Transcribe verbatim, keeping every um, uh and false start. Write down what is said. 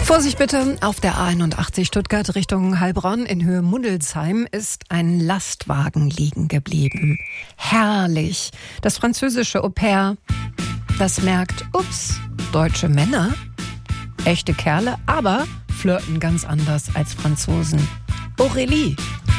Vorsicht bitte, auf der A einundachtzig Stuttgart Richtung Heilbronn in Höhe Mundelsheim ist ein Lastwagen liegen geblieben. Herrlich. Das französische Au-pair, das merkt, ups, deutsche Männer, echte Kerle, aber flirten ganz anders als Franzosen. Aurélie